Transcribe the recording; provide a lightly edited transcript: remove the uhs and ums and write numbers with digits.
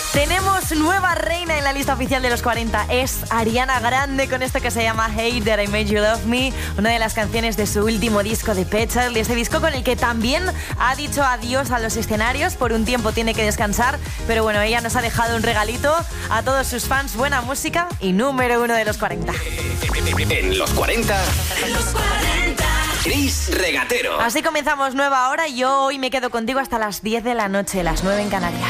Tenemos nueva reina en la lista oficial de los 40. Es Ariana Grande con esto que se llama Hey That I Made You Love Me, una de las canciones de su último disco de Petal, de este disco con el que también ha dicho adiós a los escenarios. Por un tiempo tiene que descansar, pero bueno, ella nos ha dejado un regalito a todos sus fans, buena música y número 1 de los 40. En los 40. Chris Regatero. Así comenzamos nueva hora y yo hoy me quedo contigo hasta las 10 de la noche, las 9 en Canarias.